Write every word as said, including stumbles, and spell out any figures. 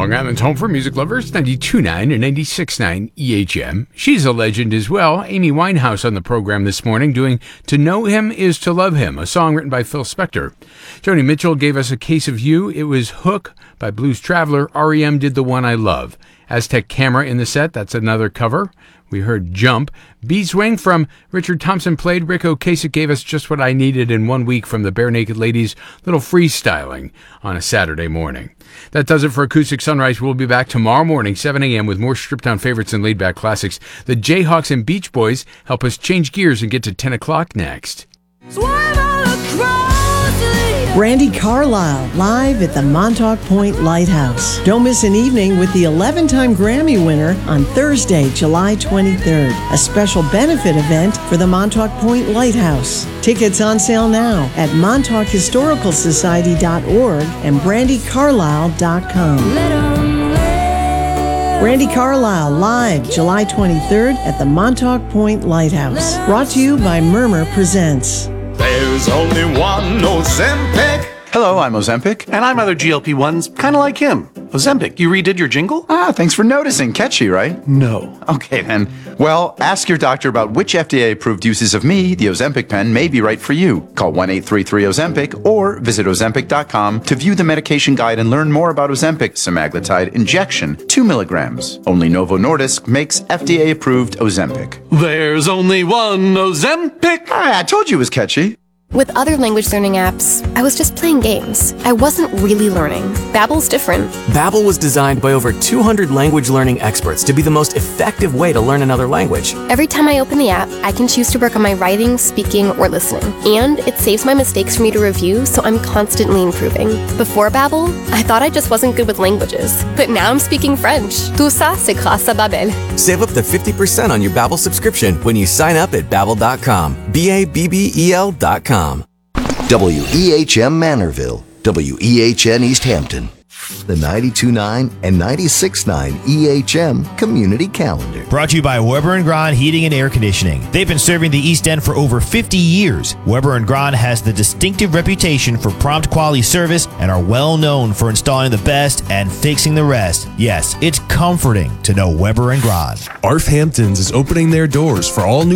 Long Island's home for music lovers, ninety-two point nine and ninety-six point nine E H M. She's a legend as well. Amy Winehouse on the program this morning doing To Know Him Is to Love Him, a song written by Phil Spector. Joni Mitchell gave us A Case of You. It was Hook by Blues Traveler. R E M did The One I Love. Aztec Camera in the set, that's another cover. We heard Jump. B-Swing from Richard Thompson played. Rick Ocasek gave us Just What I Needed in One Week from the Bare Naked Ladies. Little freestyling on a Saturday morning. That does it for Acoustic Sunrise. We'll be back tomorrow morning, seven a.m. with more stripped-down favorites and laid-back classics. The Jayhawks and Beach Boys help us change gears and get to ten o'clock next. Brandi Carlile, live at the Montauk Point Lighthouse. Don't miss an evening with the eleven-time Grammy winner on Thursday, July twenty-third. A special benefit event for the Montauk Point Lighthouse. Tickets on sale now at montauk historical society dot org and brandi carlile dot com. Brandi Carlile, live July twenty-third at the Montauk Point Lighthouse. Brought to you by Murmur Presents. There's only one Ozempic. Hello, I'm Ozempic. And I'm other G L P ones, kind of like him. Ozempic, you redid your jingle? Ah, thanks for noticing. Catchy, right? No. Okay, then. Well, ask your doctor about which F D A-approved uses of me, the Ozempic pen, may be right for you. Call one eight three three Ozempic or visit ozempic dot com to view the medication guide and learn more about Ozempic semaglutide injection, two milligrams. Only Novo Nordisk makes F D A-approved Ozempic. There's only one Ozempic. Ah, I told you it was catchy. With other language learning apps, I was just playing games. I wasn't really learning. Babbel's different. Babbel was designed by over two hundred language learning experts to be the most effective way to learn another language. Every time I open the app, I can choose to work on my writing, speaking, or listening. And it saves my mistakes for me to review, so I'm constantly improving. Before Babbel, I thought I just wasn't good with languages. But now I'm speaking French. Tout ça, c'est grâce à Babbel. Save up to fifty percent on your Babbel subscription when you sign up at babbel dot com. B A B B E L dot com. W E H M Manorville, W E H N East Hampton, the ninety-two point nine and ninety-six point nine E H M Community Calendar. Brought to you by Weber and Grahn Heating and Air Conditioning. They've been serving the East End for over fifty years. Weber and Grahn has the distinctive reputation for prompt quality service and are well known for installing the best and fixing the rest. Yes, it's comforting to know Weber and Grahn. Arf Hamptons is opening their doors for all new